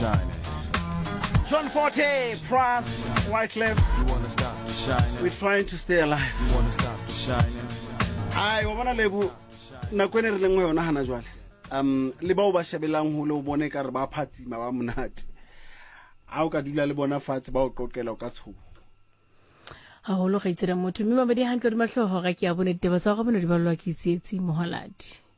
John Forte, Pras, Wyclef. You wanna stop the shining? We're trying to stay alive. You wanna stop the shining? Ai wa bona lebu na kwene re lengwe yona hana jwale. Le ba o ba shebelang ho le o bone ka re ba phatsi ma ba monate. A o ka dula le bona fatse ba o qoqela o ka tsho. Ha ho lo ga itsela motho mme ba di hantle di mahlo ho ga ke ya bone teba sa go bona di balwa ke tsietsi mohaladi.